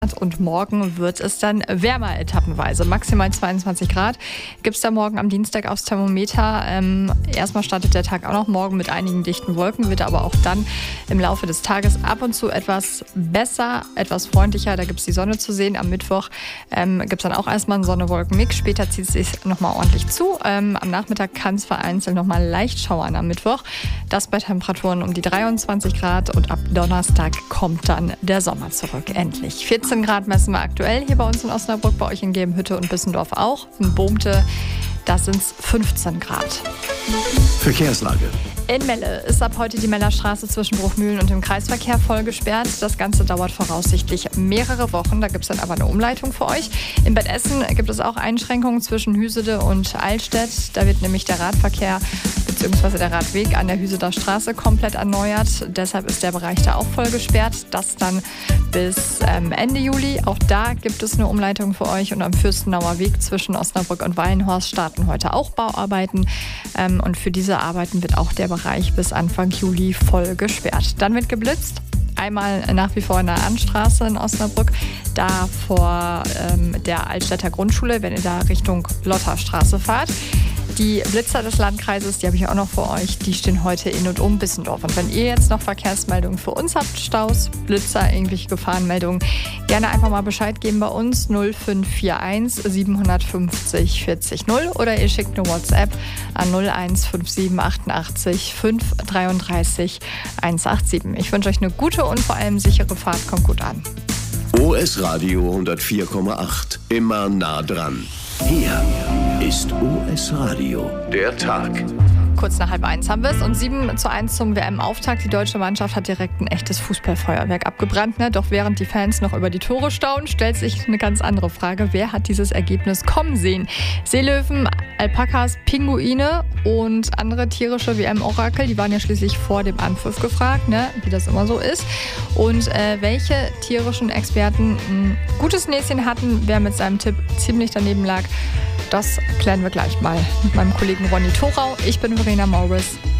Und morgen wird es dann wärmer etappenweise. Maximal 22 Grad gibt es da morgen am Dienstag aufs Thermometer. Erstmal startet der Tag auch noch morgen mit einigen dichten Wolken, wird aber auch dann im Laufe des Tages ab und zu etwas besser, etwas freundlicher. Da gibt es die Sonne zu sehen. Am Mittwoch gibt es dann auch erstmal einen Sonne-Wolken-Mix. Später zieht es sich nochmal ordentlich zu. Am Nachmittag kann es vereinzelt nochmal leicht schauern am Mittwoch. Das bei Temperaturen um die 23 Grad und ab Donnerstag kommt dann der Sommer zurück. Endlich. 14 Grad messen wir aktuell hier bei uns in Osnabrück, bei euch in Gelbenhütte und Bissendorf auch. In Bohmte, da sind es 15 Grad. Verkehrslage. In Melle ist ab heute die Mellerstraße zwischen Bruchmühlen und dem Kreisverkehr voll gesperrt. Das Ganze dauert voraussichtlich mehrere Wochen. Da gibt es dann aber eine Umleitung für euch. In Bad Essen gibt es auch Einschränkungen zwischen Hüsede und Altstädt. Da wird nämlich der Radverkehr bzw. der Radweg an der Hüseder Straße komplett erneuert. Deshalb ist der Bereich da auch voll gesperrt. Das dann bis Ende Juli. Auch da gibt es eine Umleitung für euch. Und am Fürstenauer Weg zwischen Osnabrück und Wallenhorst starten heute auch Bauarbeiten. Und für diese Arbeiten wird auch der Bereich bis Anfang Juli voll gesperrt. Dann wird geblitzt. Einmal nach wie vor in der Anstraße in Osnabrück, da vor der Altstädter Grundschule, wenn ihr da Richtung Lotterstraße fahrt. Die Blitzer des Landkreises, die habe ich auch noch für euch, die stehen heute in und um Bissendorf. Und wenn ihr jetzt noch Verkehrsmeldungen für uns habt, Staus, Blitzer, irgendwelche Gefahrenmeldungen, gerne einfach mal Bescheid geben bei uns 0541 750 40 0 oder ihr schickt eine WhatsApp an 0157 88 533 187. Ich wünsche euch eine gute und vor allem sichere Fahrt. Kommt gut an. OS Radio 104,8. Immer nah dran. Hier ist OS Radio. Der Tag. Kurz nach 12:30 haben wir es und 7:1 zum WM-Auftakt. Die deutsche Mannschaft hat direkt ein echtes Fußballfeuerwerk abgebrannt. Ne? Doch während die Fans noch über die Tore staunen, stellt sich eine ganz andere Frage. Wer hat dieses Ergebnis kommen sehen? Seelöwen, Alpakas, Pinguine und andere tierische WM-Orakel, die waren ja schließlich vor dem Anpfiff gefragt, ne? Wie das immer so ist. Und welche tierischen Experten ein gutes Näschen hatten, wer mit seinem Tipp ziemlich daneben lag, das klären wir gleich mal mit meinem Kollegen Ronny Thorau. Ich bin Verena Mauris.